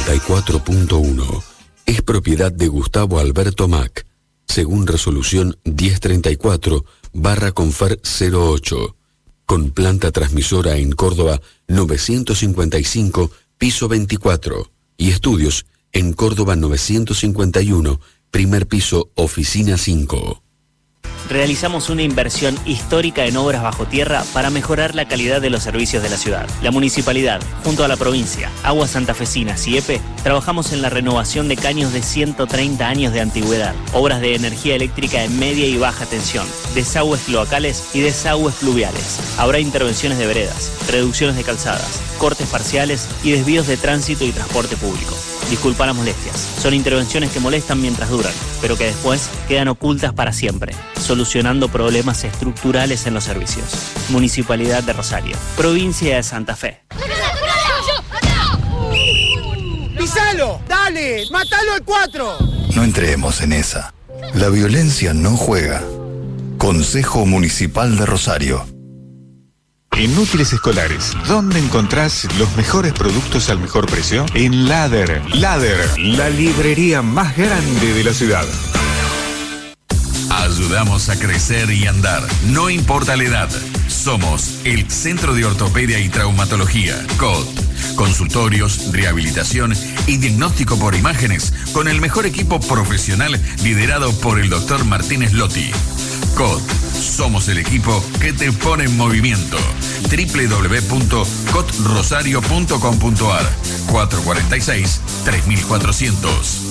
1034.1 es propiedad de Gustavo Alberto Mac, según resolución 1034/Confer 08, con planta transmisora en Córdoba 955, piso 24, y estudios en Córdoba 951, primer piso, oficina 5. Realizamos una inversión histórica en obras bajo tierra para mejorar la calidad de los servicios de la ciudad. La municipalidad, junto a la provincia, Aguas Santafesinas y EPE, trabajamos en la renovación de caños de 130 años de antigüedad, obras de energía eléctrica en media y baja tensión, desagües cloacales y desagües pluviales. Habrá intervenciones de veredas, reducciones de calzadas, cortes parciales y desvíos de tránsito y transporte público. Disculpa las molestias, son intervenciones que molestan mientras duran, pero que después quedan ocultas para siempre, solucionando problemas estructurales en los servicios. Municipalidad de Rosario, provincia de Santa Fe. ¡Pisalo! ¡Dale! ¡Mátalo al 4! No entremos en esa. La violencia no juega. Consejo Municipal de Rosario. En Útiles Escolares, ¿dónde encontrás los mejores productos al mejor precio? En Lader. Lader, la librería más grande de la ciudad. Ayudamos a crecer y andar, no importa la edad. Somos el Centro de Ortopedia y Traumatología, COT. Consultorios, rehabilitación y diagnóstico por imágenes con el mejor equipo profesional liderado por el Dr. Martínez Lotti. COT. Somos el equipo que te pone en movimiento. www.cotrosario.com.ar 446-3400.